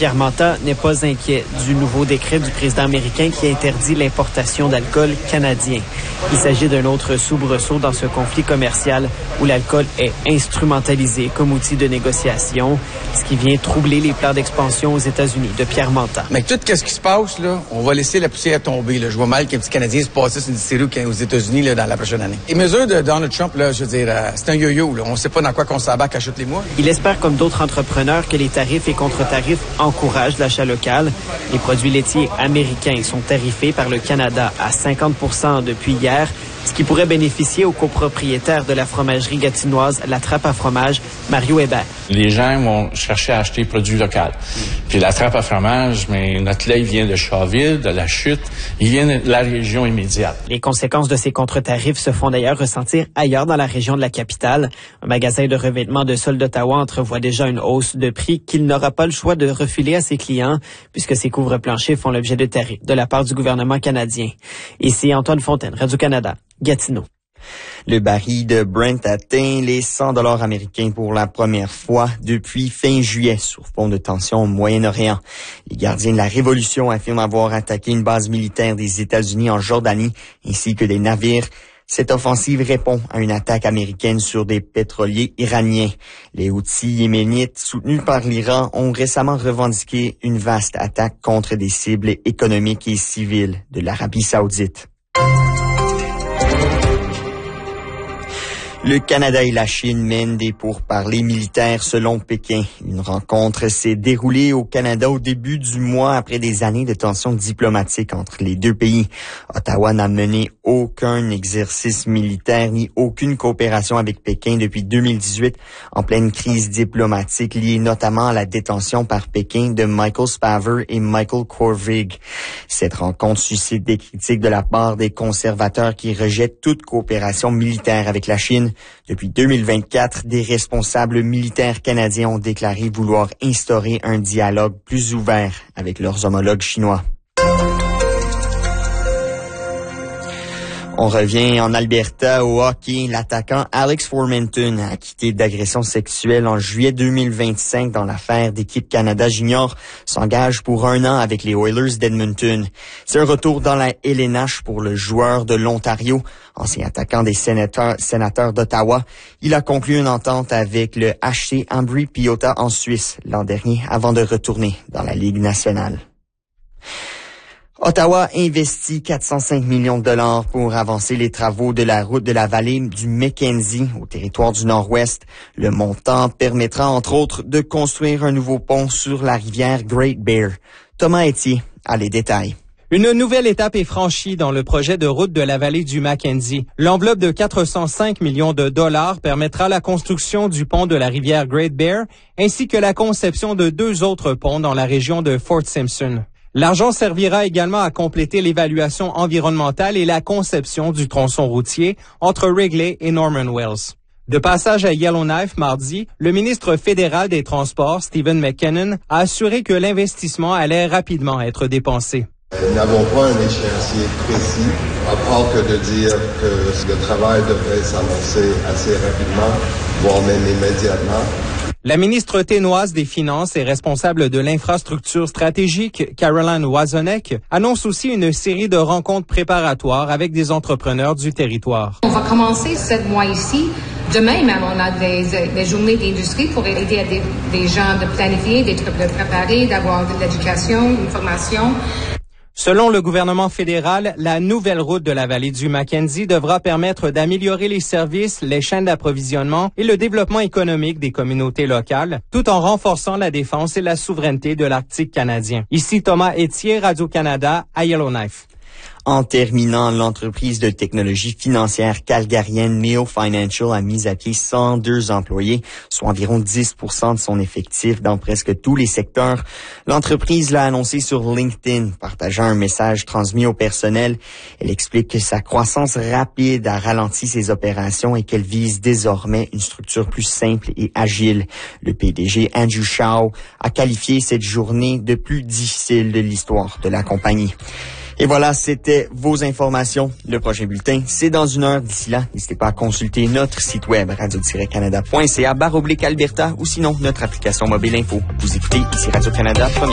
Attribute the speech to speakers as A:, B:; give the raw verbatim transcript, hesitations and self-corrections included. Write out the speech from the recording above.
A: Pierre Manta n'est pas inquiet du nouveau décret du président américain qui interdit l'importation d'alcool canadien. Il s'agit d'un autre soubresaut dans ce conflit commercial où l'alcool est instrumentalisé comme outil de négociation, ce qui vient troubler les plans d'expansion aux États-Unis de Pierre Manta.
B: Mais tout ce qui se passe, là, on va laisser la poussière tomber. Là. Je vois mal qu'un petit Canadien se passe sur une distillerie aux États-Unis là, dans la prochaine année. Les mesures de Donald Trump, là, je veux dire, euh, c'est un yo-yo. Là. On ne sait pas dans quoi qu'on s'abaque à chute les mois.
A: Il espère, comme d'autres entrepreneurs, que les tarifs et contre-tarifs encouragent l'achat local. Les produits laitiers américains sont tarifés par le Canada à cinquante pour cent depuis hier, ce qui pourrait bénéficier aux copropriétaires de la fromagerie gatinoise La Trappe à fromage, Mario Hébert.
C: Les gens vont chercher à acheter produits locaux. Puis La Trappe à fromage, mais notre lait vient de Chaville, de la Chute, il vient de la région immédiate.
A: Les conséquences de ces contre-tarifs se font d'ailleurs ressentir ailleurs dans la région de la capitale. Un magasin de revêtement de sol d'Ottawa entrevoit déjà une hausse de prix qu'il n'aura pas le choix de refiler à ses clients, puisque ces couvre-planchers font l'objet de tarifs de la part du gouvernement canadien. Ici Antoine Fontaine, Radio-Canada. Gatineau.
D: Le baril de Brent atteint les cent dollars américains pour la première fois depuis fin juillet sur fond de tension au Moyen-Orient. Les gardiens de la Révolution affirment avoir attaqué une base militaire des États-Unis en Jordanie ainsi que des navires. Cette offensive répond à une attaque américaine sur des pétroliers iraniens. Les Houthis yéménites, soutenus par l'Iran, ont récemment revendiqué une vaste attaque contre des cibles économiques et civiles de l'Arabie saoudite. Le Canada et la Chine mènent des pourparlers militaires selon Pékin. Une rencontre s'est déroulée au Canada au début du mois après des années de tensions diplomatiques entre les deux pays. Ottawa n'a mené aucun exercice militaire ni aucune coopération avec Pékin depuis deux mille dix-huit, en pleine crise diplomatique liée notamment à la détention par Pékin de Michael Spavor et Michael Kovrig. Cette rencontre suscite des critiques de la part des conservateurs qui rejettent toute coopération militaire avec la Chine. Depuis deux mille vingt-quatre, des responsables militaires canadiens ont déclaré vouloir instaurer un dialogue plus ouvert avec leurs homologues chinois. On revient en Alberta au hockey. L'attaquant Alex Formenton, acquitté d'agression sexuelle en juillet deux mille vingt-cinq dans l'affaire d'équipe Canada Junior, s'engage pour un an avec les Oilers d'Edmonton. C'est un retour dans la L N H pour le joueur de l'Ontario, ancien attaquant des sénateurs, sénateurs d'Ottawa. Il a conclu une entente avec le H C Ambry Piotta en Suisse l'an dernier avant de retourner dans la Ligue nationale. Ottawa investit quatre cent cinq millions de dollars pour avancer les travaux de la route de la vallée du Mackenzie au territoire du Nord-Ouest. Le montant permettra entre autres de construire un nouveau pont sur la rivière Great Bear. Thomas Etier a les détails.
E: Une nouvelle étape est franchie dans le projet de route de la vallée du Mackenzie. L'enveloppe de quatre cent cinq millions de dollars permettra la construction du pont de la rivière Great Bear ainsi que la conception de deux autres ponts dans la région de Fort Simpson. L'argent servira également à compléter l'évaluation environnementale et la conception du tronçon routier entre Wrigley et Norman Wells. De passage à Yellowknife mardi, le ministre fédéral des Transports, Stephen McKinnon, a assuré que l'investissement allait rapidement être dépensé.
F: Nous n'avons pas un échéancier précis, à part que de dire que le travail devrait s'annoncer assez rapidement, voire même immédiatement.
E: La ministre ténoise des Finances et responsable de l'infrastructure stratégique, Caroline Wazonek, annonce aussi une série de rencontres préparatoires avec des entrepreneurs du territoire.
G: On va commencer ce mois ici. Demain même, on a des, des journées d'industrie pour aider à des, des gens de planifier, d'être préparés, d'avoir de l'éducation, une formation.
E: Selon le gouvernement fédéral, la nouvelle route de la vallée du Mackenzie devra permettre d'améliorer les services, les chaînes d'approvisionnement et le développement économique des communautés locales, tout en renforçant la défense et la souveraineté de l'Arctique canadien. Ici Thomas Etier, Radio-Canada, à Yellowknife.
D: En terminant, l'entreprise de technologie financière calgarienne Neo Financial a mis à pied cent deux employés, soit environ dix pour cent de son effectif dans presque tous les secteurs. L'entreprise l'a annoncé sur LinkedIn, partageant un message transmis au personnel. Elle explique que sa croissance rapide a ralenti ses opérations et qu'elle vise désormais une structure plus simple et agile. Le P D G Andrew Shaw a qualifié cette journée de plus difficile de l'histoire de la compagnie. Et voilà, c'était vos informations. Le prochain bulletin, c'est dans une heure. D'ici là, n'hésitez pas à consulter notre site web radio tiret canada point c a barre oblique Alberta ou sinon notre application mobile info. Vous écoutez ici Radio-Canada.